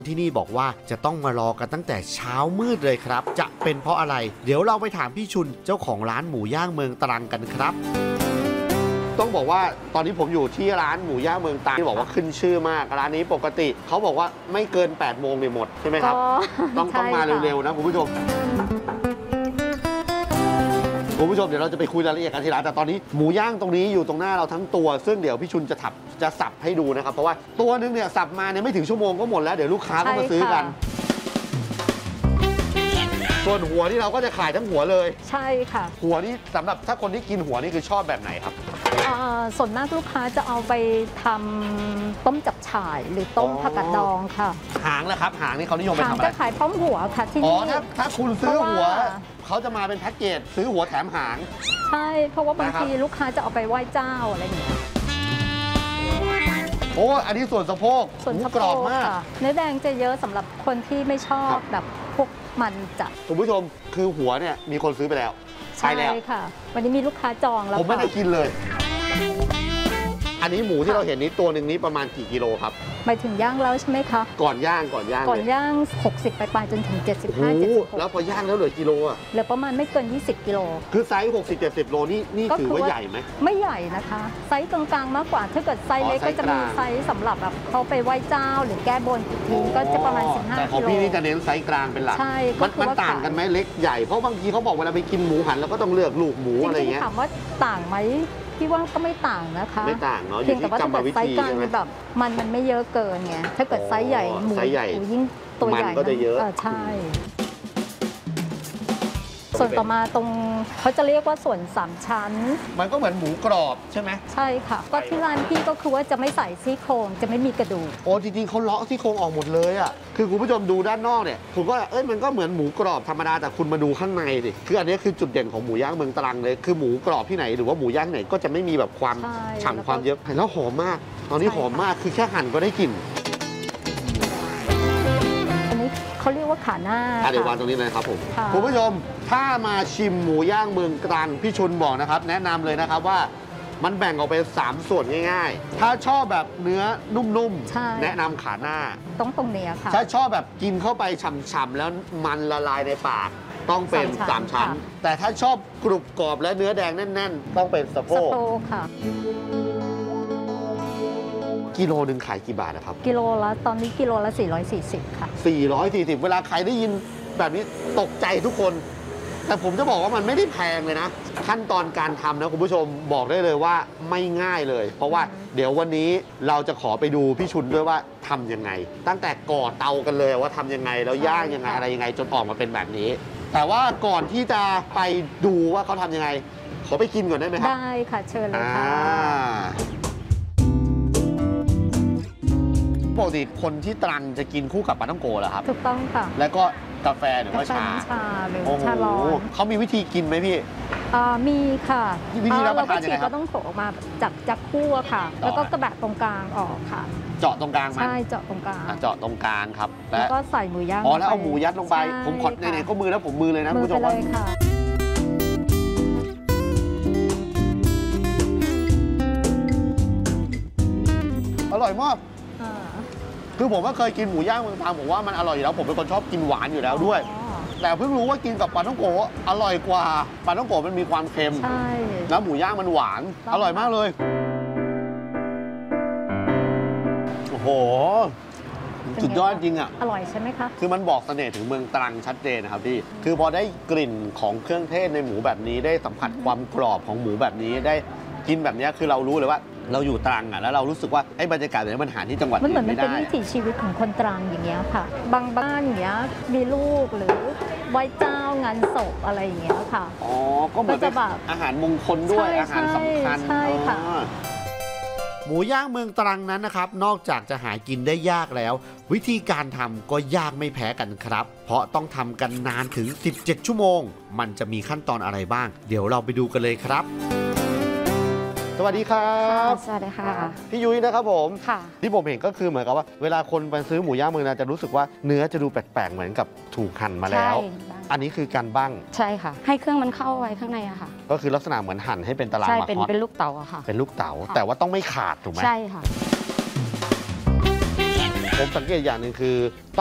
ที่นี่บอกว่าจะต้องมารอกันตั้งแต่เช้ามืดเลยครับจะเป็นเพราะอะไรเดี๋ยวเราไปถามพี่ชุนเจ้าของร้านหมูย่างเมืองตรังกันครับต้องบอกว่าตอนนี้ผมอยู่ที่ร้านหมูย่างเมืองตรังที่บอกว่าขึ้นชื่อมากร้านนี้ปกติเขาบอกว่าไม่เกิน8 โมงเนี่ยหมดใช่ไหมครับต้องมาเร็วๆนะคุณผู้ชมเดี๋ยวเราจะไปคุยรายละเอียดกันทีหลังแต่ตอนนี้หมูย่างตรงนี้อยู่ตรงหน้าเราทั้งตัวซึ่งเดี๋ยวพี่ชุนจะสับให้ดูนะครับเพราะว่าตัวนึงเนี่ยสับมาเนี่ยไม่ถึงชั่วโมงก็หมดแล้วเดี๋ยวลูกค้าก็มาซื้อกันส่วนหัวนี่เราก็จะขายทั้งหัวเลยใช่ค่ะหัวนี่สำหรับถ้าคนที่กินหัวนี่คือชอบแบบไหนครับส่วนมากลูกค้าจะเอาไปทำต้มจับฉ่ายหรือต้มผักกาดดองค่ะหางละครับหางนี่เขานิยมไปทำอะไรจะขายพร้อมหัวค่ะที่นี่ถ้าคุณซื้อหัวเขาจะมาเป็นแพ็กเกจซื้อหัวแถมหางใช่เพราะว่าบางทีลูกค้าจะเอาไปไหว้เจ้าอะไรอย่างเงี้ยโอ้อันนี้ส่วนสะโพกกรอบมากเนื้อแดงจะเยอะสำหรับคนที่ไม่ชอบแบบพวกมันจัดคุณผู้ชมคือหัวเนี่ยมีคนซื้อไปแล้วใช่ค่ะวันนี้มีลูกค้าจองแล้วผมไม่ได้กินเลยอันนี้หมูที่เราเห็นนี้ตัวหนึ่งนี้ประมาณกี่กิโลครับไปถึงย่างแล้วใช่ไหมคะก่อนย่าง 60ไปจนถึง75-76 แล้วพอย่างแล้วเหลือกิโลอ่ะเหลือประมาณไม่เกิน20กิโลคือไซส์60-70 โลนี่ถือว่าใหญ่ไหมไม่ใหญ่นะคะไซส์กลางๆมากกว่าถ้าเกิดไซส์เล็กก็จะมีไซส์สำหรับแบบเขาไปไหว้เจ้าหรือแก้บนทีก็จะประมาณ15กิโลแต่ของพี่นี่จะเน้นไซส์กลางเป็นหลักใช่มันต่างกันไหมเล็กใหญ่เพราะบางทีเขาบอกเวลาไปกินหมูหันแล้วก็ต้องเลือกลูกหมูอะไรเงี้ยถามว่าต่างไหมพี่ว่าก็ไม่ต่างนะคะไม่ต่างเนาะอยู่ที่กรรมวิธีใช่ไหมแบบมันไม่เยอะเกินไงถ้าเกิดไซส์ใหญ่หมูยิ่งตัวใหญ่ก็จะเยอะใช่ส่วนต่อมาตรงเขาจะเรียกว่าส่วน3ชั้นมันก็เหมือนหมูกรอบใช่ไหมใช่ค่ะก็ที่ร้านพี่ก็คือว่าจะไม่ใส่ซี่โครงจะไม่มีกระดูกโอ้จริงๆเขาเลาะซี่โครงออกหมดเลยอ่ะคือคุณผู้ชมดูด้านนอกเนี่ยผมก็มันก็เหมือนหมูกรอบธรรมดาแต่คุณมาดูข้างในดิคืออันนี้คือจุดเด่นของหมูย่างเมืองตรังเลยคือหมูกรอบที่ไหนหรือว่าหมูย่างไหนก็จะไม่มีแบบความฉ่ำความเยอะแล้วหอมมากตอนนี้หอมมากคือแค่หั่นก็ได้กลิ่นเขาเรียกว่าขาหน้าเดี๋ยววางตรงนี้เลยครับผมคุณผู้ชมถ้ามาชิมหมูย่างเมืองตรังพี่ชุนบอกนะครับแนะนำเลยนะครับว่ามันแบ่งออกเป็น3ส่วนง่ายๆถ้าชอบแบบเนื้อนุ่มๆแนะนำขาหน้าตรงนี้ค่ะถ้าชอบแบบกินเข้าไปฉ่ำๆแล้วมันละลายในปากต้องเป็น3ชั้นแต่ถ้าชอบกรุบกรอบและเนื้อแดงแน่นๆต้องเป็นสะโพกค่ะกิโลนึงขายกี่บาทนะครับกิโลละตอนนี้กิโลละ440ค่ะ 440เวลาใครได้ยินแบบนี้ตกใจทุกคนแต่ผมจะบอกว่ามันไม่ได้แพงเลยนะขั้นตอนการทำนะคุณผู้ชมบอกได้เลยว่าไม่ง่ายเลยเพราะว่าเดี๋ยววันนี้เราจะขอไปดูพี่ชุนด้วยว่าทำยังไงตั้งแต่ก่อเตากันเลยว่าทำยังไงแล้วย่างยังไงอะไรยังไงจนออกมาเป็นแบบนี้แต่ว่าก่อนที่จะไปดูว่าเขาทำยังไงขอไปกินก่อนได้ไหมครับได้ค่ะเชิญเลยค่ะปกติคนที่ตรังจะกินคู่กับปลาท่องโกเหรอครับถูกต้องค่ะแล้วก็กาแฟหรือว่าชาหรือชาร้อนเขามีวิธีกินไหมพี่มีค่ะวิธีรับประทานยังไงครับเราก็ต้องโถออกมาจากคู่ค่ะแล้วก็กระแบะตรงกลางออกค่ะเจาะตรงกลางใช่เจาะตรงกลางเจาะตรงกลางครับแล้วก็ใส่หมูย่างแล้วเอาหมูยัดลงไปผมขอไหนๆก็มือแล้วผมมือเลยนะคุณผู้ชมว่าอร่อยมากคือผมก็เคยกินหมูย่างเมืองตรังผมว่ามันอร่อยอยู่แล้วผมเป็นคนชอบกินหวานอยู่แล้วด้วยแต่เพิ่งรู้ว่ากินกับปลาท่องโกอร่อยกว่าปลาท่องโกมันมีความเค็มแล้วหมูย่างมันหวานอร่อยมากเลยโอ้โหสุดยอดจริงอ่ะอร่อยใช่ไหมคะคือมันบอกเสน่ห์ถึงเมืองตรังชัดเจนนะครับพี่คือพอได้กลิ่นของเครื่องเทศในหมูแบบนี้ได้สัมผัสความกรอบของหมูแบบนี้ได้กินแบบนี้คือเรารู้เลยว่าเราอยู่ตรังอ่ะแล้วเรารู้สึกว่าไอ้บรรยากาศแบบนี้มันหาที่จังหวัดมันเหมือนไม่ได้มันเป็นวิถีชีวิตของคนตรังอย่างเงี้ยค่ะบางบ้านอย่างเงี้ยมีลูกหรือไหว้เจ้างานศพอะไรอย่างเงี้ยค่ะอ๋อก็เหมือนเป็นอาหารมงคลด้วยอาหารสำคัญใช่ค่ะหมูย่างเมืองตรังนั้นนะครับนอกจากจะหากินได้ยากแล้ววิธีการทำก็ยากไม่แพ้กันครับเพราะต้องทำกันนานถึง17ชั่วโมงมันจะมีขั้นตอนอะไรบ้างเดี๋ยวเราไปดูกันเลยครับสวัสดีครับสวัสดีค่ะพี่ยุ้ยนะครับผมค่ะที่ผมเห็นก็คือเหมือนกับว่าเวลาคนไปซื้อหมูย่างเมืองตรังจะรู้สึกว่าเนื้อจะดูแปลกๆเหมือนกับถูกหั่นมาแล้วอันนี้คือการบั้งใช่ค่ะให้เครื่องมันเข้าไว้ข้างในอะค่ะก็คือลักษณะเหมือนหั่นให้เป็นตารางมาเป็นลูกเต๋าอะค่ะเป็นลูกเต๋าแต่ว่าต้องไม่ขาดถูกไหมใช่ค่ะโผมสังเกตอย่างหนึ่งคือ